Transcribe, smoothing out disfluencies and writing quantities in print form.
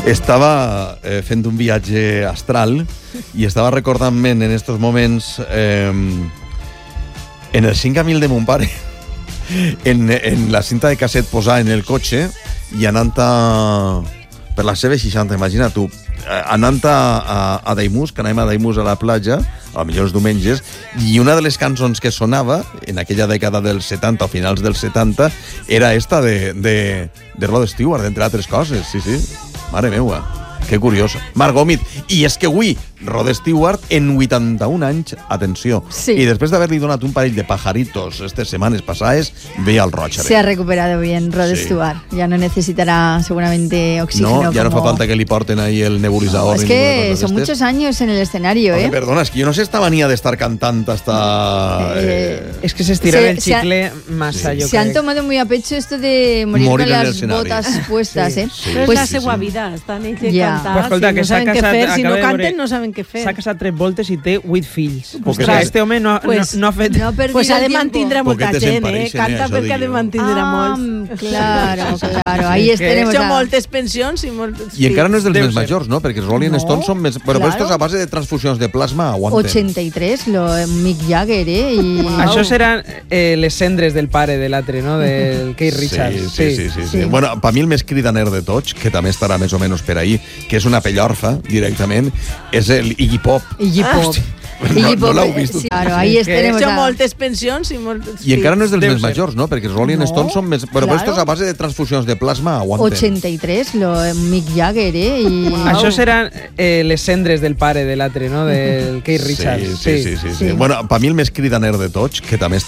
Estava fent un viatge astral i estava recordant-me en estos moments en el 5.000 de mon pare, en la cinta de casset posada en el cotxe i anant per la CV60, imagina tu, anant a Daimús, que anàvem a Daimús a la platja, a millor els diumenges, i una de les cançons que sonava en aquella dècada dels 70 o finals dels 70 era esta de Rod Stewart, entre altres coses, sí. Mare meua, que curiós. Marc Gómez, i és que avui Rod Stewart en 81 anys, atenció, sí. Y después de haberle donat un parell de pajaritos estas semanas pasadas, ve al Rocha. Se ha recuperado bien Rod Stewart. Ya no necesitará seguramente oxígeno. No, ya no fa falta que le porten ahí el nebulizador. No, es que son muchos años en el escenario, Oye, perdona, es que yo no sé esta manía de estar cantando hasta... Es que se estira el chicle massa, yo Se han tomado muy a pecho esto de morir con las botas puestas, sí. Però pues, és la seva vida, estan ells ja. cantar, pues escolta, si que no saben què fer, si no canten no saben què fer. S'ha casat 3 voltes i té 8 fills. Porque este home no ha fet... Pues ha de mantindre molta gent, canta perquè ha de mantindre molts. Claro, ahí tenemos moltes pensions i moltes... I encara no és dels més majors, no? Perquè els Rolling Stones són més... Però esto és a base de transfusions de plasma, aguanten. 83, Mick Jagger, I... Això seran les cendres del pare de l'altre, no? Del Keith Richards. Sí. Bueno, per mi el més cridaner de tots, que també estarà més o menys per ahir, que és una pellorfa, directament, és el Iggy Pop. No l'heu vist? Sí, claro, ahí tenemos moltes pensions i moltes... I encara no és dels més majors, no? Perquè els Rolling Stones són més... Però esto és a base de transfusions de plasma, aguanten. 83, Mick Jagger, I... Això seran les cendres del pare de l'altre, no? Del Keith Richards. Sí. Bueno, per mi el més cridaner de tots, que també